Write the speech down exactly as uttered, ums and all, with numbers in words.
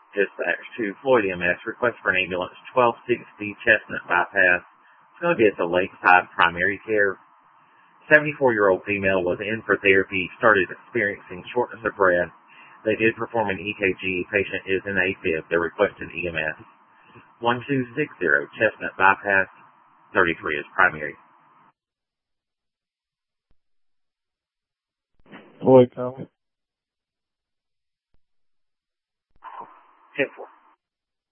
Dispatch to Floyd E M S. Request for an ambulance. twelve sixty Chestnut Bypass. It's going to be at the Lakeside Primary Care. seventy-four-year-old female was in for therapy, started experiencing shortness of breath. They did perform an E K G. Patient is in AFib. They're requesting E M S. one two six zero Chestnut Bypass. thirty-three is primary. Boy, comment. ten four.